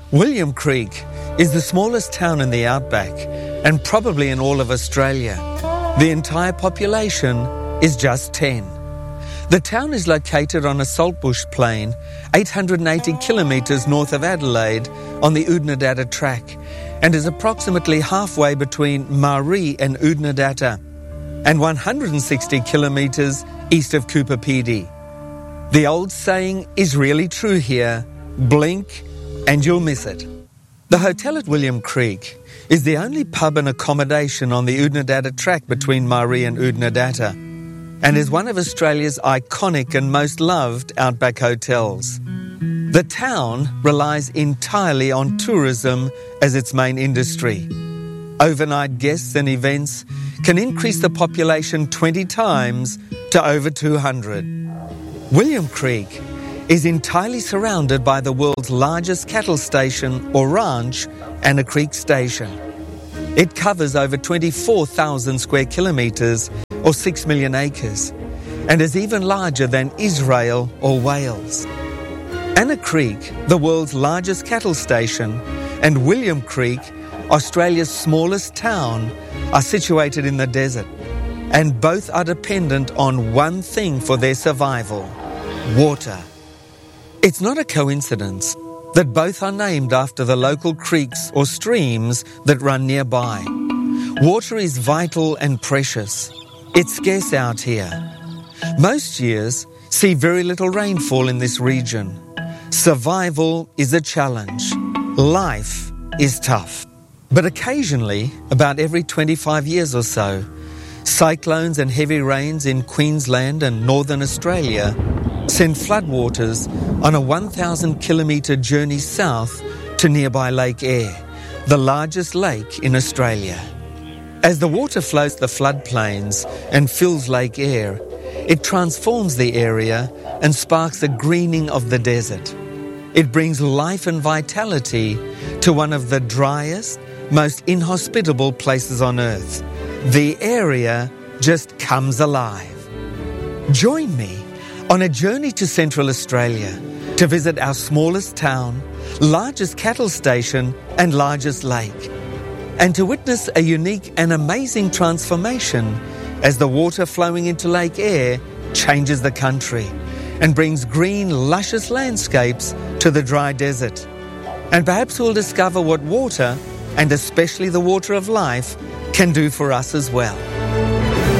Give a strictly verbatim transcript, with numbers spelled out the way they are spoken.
William Creek is the smallest town in the outback and probably in all of Australia. The entire population is just ten. The town is located on a saltbush plain, eight hundred eighty kilometres north of Adelaide on the Oodnadatta track, and is approximately halfway between Maree and Oodnadatta, and one hundred sixty kilometres east of Cooper Pedy. The old saying is really true here: blink and you'll miss it. The hotel at William Creek is the only pub and accommodation on the Oodnadatta track between Maree and Oodnadatta, and is one of Australia's iconic and most loved outback hotels. The town relies entirely on tourism as its main industry. Overnight guests and events can increase the population twenty times to over two hundred. William Creek is entirely surrounded by the world's largest cattle station or ranch and a creek station. It covers over twenty-four thousand square kilometres or six million acres and is even larger than Israel or Wales. Anna Creek, the world's largest cattle station, and William Creek, Australia's smallest town, are situated in the desert, and both are dependent on one thing for their survival: water. It's not a coincidence that both are named after the local creeks or streams that run nearby. Water is vital and precious. It's scarce out here. Most years see very little rainfall in this region. Survival is a challenge. Life is tough. But occasionally, about every twenty-five years or so, cyclones and heavy rains in Queensland and northern Australia send floodwaters on a one thousand kilometre journey south to nearby Lake Eyre, the largest lake in Australia. As the water flows the floodplains and fills Lake Eyre, it transforms the area and sparks the greening of the desert. It brings life and vitality to one of the driest, most inhospitable places on earth. The area just comes alive. Join me on a journey to Central Australia to visit our smallest town, largest cattle station and largest lake, and to witness a unique and amazing transformation as the water flowing into Lake Eyre changes the country and brings green, luscious landscapes to the dry desert. And perhaps we'll discover what water, and especially the water of life, can do for us as well.